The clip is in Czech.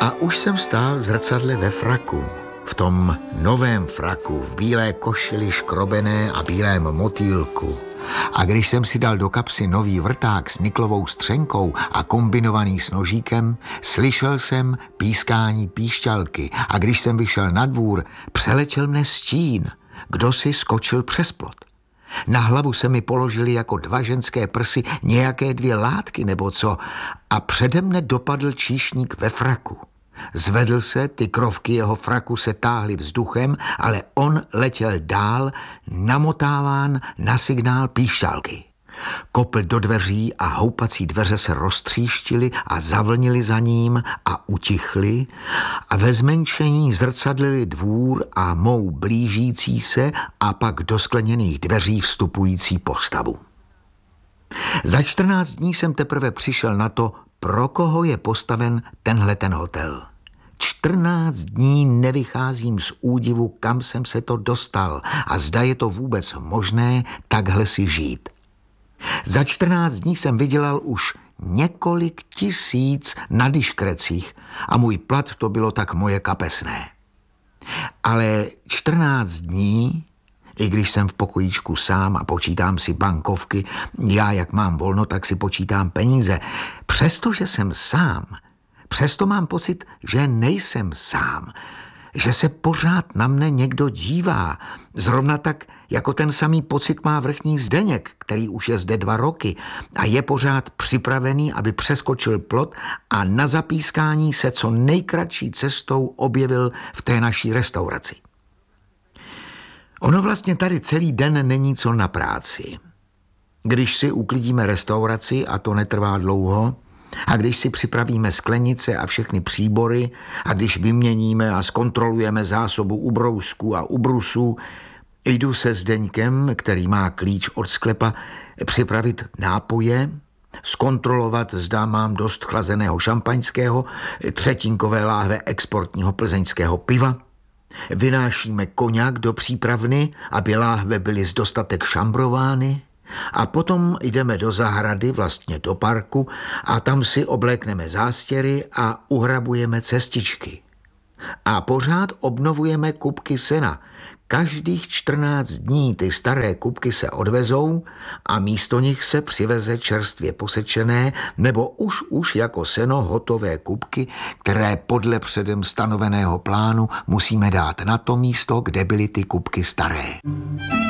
A už jsem stál v zrcadle ve fraku. V tom novém fraku, v bílé košili škrobené a bílém motýlku. A když jsem si dal do kapsy nový vrták s niklovou střenkou a kombinovaný s nožíkem, slyšel jsem pískání píšťalky a když jsem vyšel na dvůr, přeletěl mne stín. Kdo si skočil přes plot. Na hlavu se mi položily jako dva ženské prsy nějaké dvě látky nebo co a přede mne dopadl číšník ve fraku. Zvedl se, ty krovky jeho fraku se táhly vzduchem, ale on letěl dál, namotáván na signál píšťalky. Kopl do dveří a houpací dveře se roztříštily a zavlnily za ním a utichly a ve zmenšení zrcadlili dvůr a mou blížící se a pak do skleněných dveří vstupující postavu. Za 14 dní jsem teprve přišel na to, pro koho je postaven tenhle ten hotel. 14 dní nevycházím z údivu, kam jsem se to dostal a zda je to vůbec možné takhle si žít. Za 14 dní jsem vydělal už několik tisíc na diškrecích a můj plat to bylo tak moje kapesné. Ale 14 dní, i když jsem v pokojíčku sám a počítám si bankovky, já jak mám volno, tak si počítám peníze. Přestože jsem sám, přesto mám pocit, že nejsem sám, že se pořád na mne někdo dívá. Zrovna tak, jako ten samý pocit má vrchní Zdeněk, který už je zde 2 roky a je pořád připravený, aby přeskočil plot a na zapískání se co nejkratší cestou objevil v té naší restauraci. Ono vlastně tady celý den není co na práci. Když si uklidíme restauraci, a to netrvá dlouho, a když si připravíme sklenice a všechny příbory, a když vyměníme a zkontrolujeme zásobu ubrousků a ubrusů, jdu se Zdeňkem, který má klíč od sklepa, připravit nápoje, zkontrolovat, zda mám dost chlazeného šampaňského, 3tinkové láhve exportního plzeňského piva. Vynášíme koňak do přípravny, aby láhve byly z dostatek šambrovány. A potom jdeme do zahrady, vlastně do parku, a tam si oblékneme zástěry a uhrabujeme cestičky. A pořád obnovujeme kupky sena. Každých 14 dní ty staré kupky se odvezou a místo nich se přiveze čerstvě posečené nebo už jako seno hotové kupky, které podle předem stanoveného plánu musíme dát na to místo, kde byly ty kupky staré.